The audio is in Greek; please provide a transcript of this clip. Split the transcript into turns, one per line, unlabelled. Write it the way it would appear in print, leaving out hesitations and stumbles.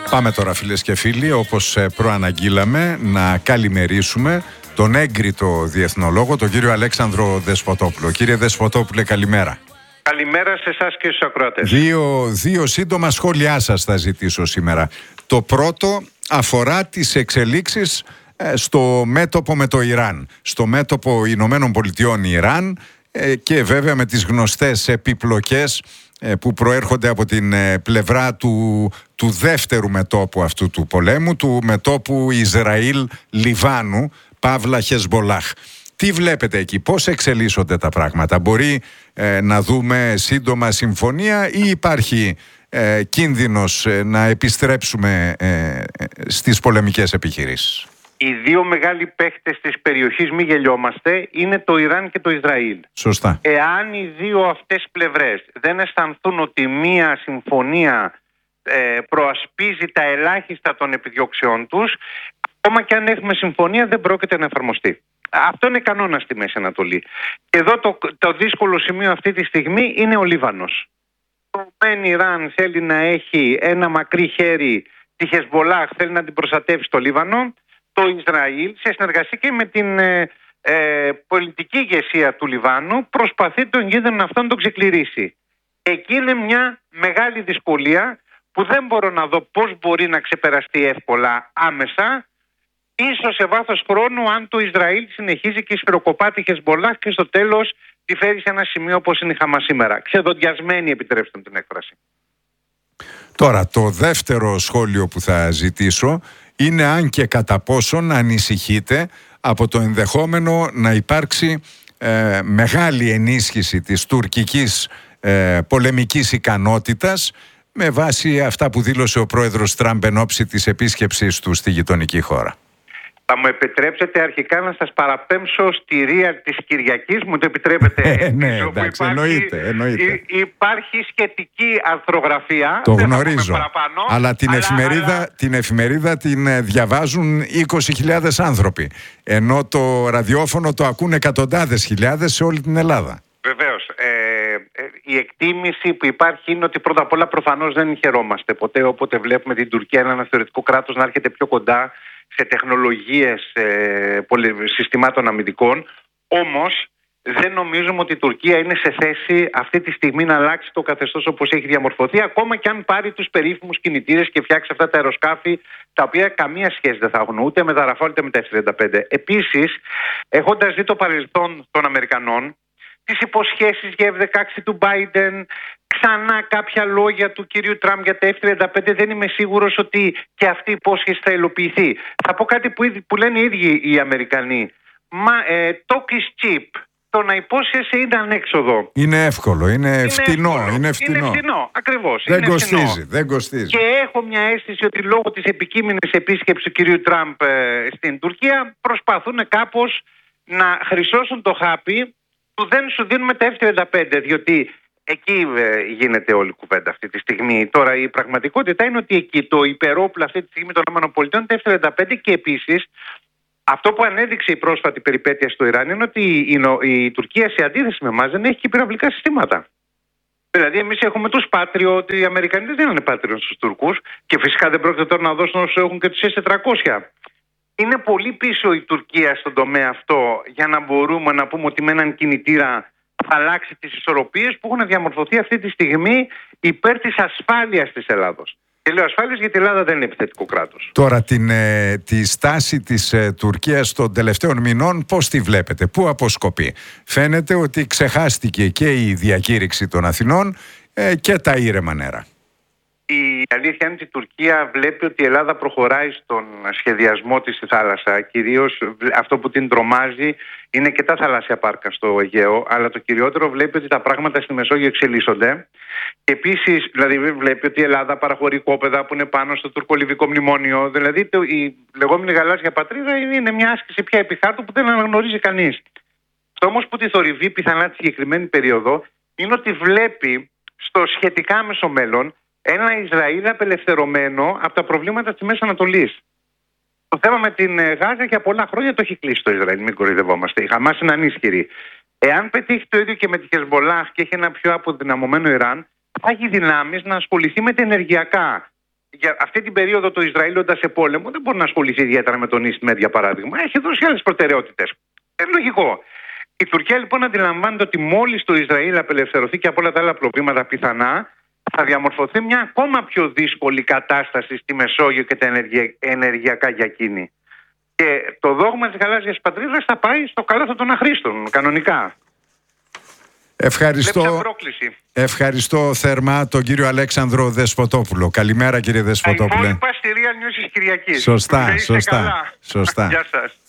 Πάμε τώρα, φίλες και φίλοι, όπως προαναγγείλαμε, να καλημερίσουμε τον έγκριτο διεθνολόγο, τον κύριο Αλέξανδρο Δεσποτόπουλο. Κύριε Δεσποτόπουλε, καλημέρα.
Καλημέρα σε εσάς και στους ακροατές.
Δύο σύντομα σχόλιά σας θα ζητήσω σήμερα. Το πρώτο αφορά τις εξελίξεις στο μέτωπο με το Ιράν. Στο μέτωπο Ηνωμένων Πολιτειών Ιράν και βέβαια με τις γνωστές επιπλοκές που προέρχονται από την πλευρά του δεύτερου μετώπου αυτού του πολέμου, του μετώπου Ισραήλ-Λιβάνου, Παύλα Χεσμπολάχ. Τι βλέπετε εκεί, πώς εξελίσσονται τα πράγματα? Μπορεί να δούμε σύντομα συμφωνία ή υπάρχει κίνδυνος να επιστρέψουμε στις πολεμικές επιχειρήσεις?
Οι δύο μεγάλοι παίχτες της περιοχής, μη γελιόμαστε, είναι το Ιράν και το Ισραήλ.
Σωστά.
Εάν οι δύο αυτές πλευρές δεν αισθανθούν ότι μία συμφωνία προασπίζει τα ελάχιστα των επιδιώξεών τους, ακόμα και αν έχουμε συμφωνία δεν πρόκειται να εφαρμοστεί. Αυτό είναι κανόνα στη Μέση Ανατολή. Και εδώ το δύσκολο σημείο αυτή τη στιγμή είναι ο Λίβανος. Το Ιράν θέλει να έχει ένα μακρύ χέρι, τη Χεσμπολάχ θέλει να την προστατεύσει στο Λίβανο. Το Ισραήλ, σε συνεργασία και με την πολιτική ηγεσία του Λιβάνου, προσπαθεί τον κίνδυνο αυτό να τον ξεκληρίσει. Εκεί είναι μια μεγάλη δυσκολία που δεν μπορώ να δω πώς μπορεί να ξεπεραστεί εύκολα άμεσα, ίσως σε βάθος χρόνου, αν το Ισραήλ συνεχίζει και σφυροκοπά τη Χεσμπολάχ και στο τέλος τη φέρει σε ένα σημείο όπως είναι η Χαμάς σήμερα. Ξεδοντιασμένη, επιτρέψτε την έκφραση.
Τώρα, το δεύτερο σχόλιο που θα ζητήσω είναι αν και κατά πόσον ανησυχείτε από το ενδεχόμενο να υπάρξει μεγάλη ενίσχυση της τουρκικής πολεμικής ικανότητας με βάση αυτά που δήλωσε ο πρόεδρος Τραμπ εν ώψη της επίσκεψης του στη γειτονική χώρα.
Θα μου επιτρέψετε αρχικά να σας παραπέμψω στη Ρία της Κυριακής, μου το επιτρέπετε?
Ναι, εντάξει, εννοείται.
Υπάρχει σχετική αρθρογραφία.
Το γνωρίζω, αλλά την εφημερίδα την διαβάζουν 20.000 άνθρωποι, ενώ το ραδιόφωνο το ακούν εκατοντάδες χιλιάδες σε όλη την Ελλάδα.
Βεβαίως. Η εκτίμηση που υπάρχει είναι ότι πρώτα απ' όλα προφανώς δεν χαιρόμαστε ποτέ όποτε βλέπουμε την Τουρκία, ένα θεωρητικό κράτος, να έρχεται πιο κοντά σε τεχνολογίες συστημάτων αμυντικών. Όμως δεν νομίζουμε ότι η Τουρκία είναι σε θέση αυτή τη στιγμή να αλλάξει το καθεστώς όπως έχει διαμορφωθεί, ακόμα και αν πάρει τους περίφημους κινητήρες και φτιάξει αυτά τα αεροσκάφη, τα οποία καμία σχέση δεν θα έχουν ούτε με τα Ραφάλ ούτε με τα F-35. Επίσης, έχοντας δει το παρελθόν των Αμερικανών, τις υποσχέσεις για F-16 του Biden, ξανά κάποια λόγια του κυρίου Τραμπ για τα F-35, δεν είμαι σίγουρος ότι και αυτή η υπόσχεση θα υλοποιηθεί. Θα πω κάτι που λένε οι ίδιοι οι Αμερικανοί. Talk is cheap. Το να υπόσχεσαι είναι ανέξοδο.
Είναι εύκολο, είναι φτηνό.
Είναι φτηνό, ακριβώς.
Δεν κοστίζει.
Και έχω μια αίσθηση ότι λόγω της επικείμενης επίσκεψης του κυρίου Τραμπ στην Τουρκία προσπαθούν κάπως να χρυσώσουν το χάπι που δεν σου δίνουμε τα F-35, διότι εκεί γίνεται όλη η κουβέντα αυτή τη στιγμή. Τώρα η πραγματικότητα είναι ότι εκεί το υπερόπλο αυτή τη στιγμή των ΗΠΑ είναι τα F-35 και επίσης αυτό που ανέδειξε η πρόσφατη περιπέτεια στο Ιράν είναι ότι η Τουρκία σε αντίθεση με εμάς δεν έχει και πυραυλικά συστήματα. Δηλαδή εμείς έχουμε τους Patriot, οι Αμερικανοί δεν δίνουν Patriot στους Τούρκους και φυσικά δεν πρόκειται τώρα να δώσουν όσους έχουν και τους S-400. Είναι πολύ πίσω η Τουρκία στον τομέα αυτό για να μπορούμε να πούμε ότι με έναν κινητήρα θα αλλάξει τις ισορροπίες που έχουν διαμορφωθεί αυτή τη στιγμή υπέρ της ασφάλειας της Ελλάδος. Και λέω ασφάλειας γιατί η Ελλάδα δεν είναι επιθετικό κράτος.
Τώρα τη στάση της Τουρκίας των τελευταίων μηνών πώς τη βλέπετε, πού αποσκοπεί? Φαίνεται ότι ξεχάστηκε και η διακήρυξη των Αθηνών και τα ήρεμα νερά.
Η αλήθεια είναι ότι η Τουρκία βλέπει ότι η Ελλάδα προχωράει στον σχεδιασμό της στη θάλασσα. Κυρίως αυτό που την τρομάζει είναι και τα θαλάσσια πάρκα στο Αιγαίο, αλλά το κυριότερο βλέπει ότι τα πράγματα στη Μεσόγειο εξελίσσονται. Και επίσης δηλαδή βλέπει ότι η Ελλάδα παραχωρεί οικόπεδα που είναι πάνω στο τουρκολιβικό μνημόνιο. Δηλαδή η λεγόμενη γαλάζια πατρίδα είναι μια άσκηση πια επιχάρτου που δεν αναγνωρίζει κανείς. Αυτό όμως που τη θορυβεί πιθανά τη συγκεκριμένη περίοδο είναι ότι βλέπει στο σχετικά άμεσο μέλλον ένα Ισραήλ απελευθερωμένο από τα προβλήματα της Μέσης Ανατολής. Το θέμα με την Γάζα για πολλά χρόνια το έχει κλείσει το Ισραήλ, μην κοροϊδευόμαστε. Η Χαμάς είναι ανίσχυρη. Εάν πετύχει το ίδιο και με τη Χεσμπολάχ και έχει ένα πιο αποδυναμωμένο Ιράν, θα έχει δυνάμεις να ασχοληθεί με τα ενεργειακά. για αυτή την περίοδο το Ισραήλ όντα σε πόλεμο δεν μπορεί να ασχοληθεί ιδιαίτερα με τον East Med, για παράδειγμα. Έχει δώσει άλλες προτεραιότητες. Λογικό. Η Τουρκία λοιπόν αντιλαμβάνεται ότι μόλις το Ισραήλ απελευθερωθεί και από όλα τα άλλα προβλήματα πιθανά, θα διαμορφωθεί μια ακόμα πιο δύσκολη κατάσταση στη Μεσόγειο και τα ενεργειακά για εκείνη. Και το δόγμα της γαλάζιας πατρίδας θα πάει στο καλάθο των αχρήστων, κανονικά.
Ευχαριστώ θερμά τον κύριο Αλέξανδρο Δεσποτόπουλο. Καλημέρα, κύριε Δεσποτόπουλε.
Τα υπόλοιπα στη Real News της Κυριακής.
Σωστά.
Γεια σας.